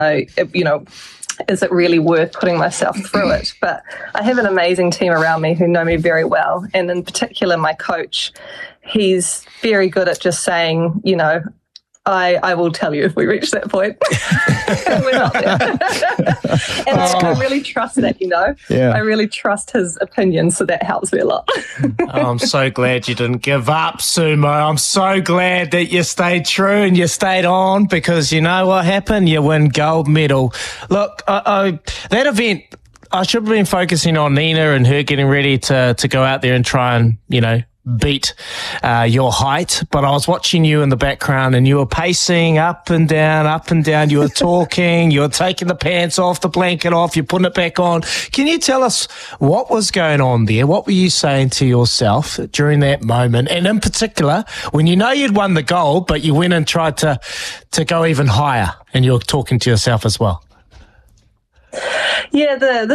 you know, is it really worth putting myself through it? But I have an amazing team around me who know me very well. And in particular, my coach, he's very good at just saying, you know, I will tell you if we reach that point. We're not there. And I really trust that, you know. Yeah. I really trust his opinion, so that helps me a lot. I'm so glad you didn't give up, Sumo. I'm so glad that you stayed true and you stayed on, because you know what happened? You win gold medal. Look, that event, I should have been focusing on Nina and her getting ready to go out there and try and, you know, beat your height, but I was watching you in the background and you were pacing up and down, you were talking, you were taking the pants off, the blanket off, you're putting it back on. Can you tell us what was going on there? What were you saying to yourself during that moment? And in particular, when you know you'd won the gold, but you went and tried to go even higher, and you're talking to yourself as well. Yeah,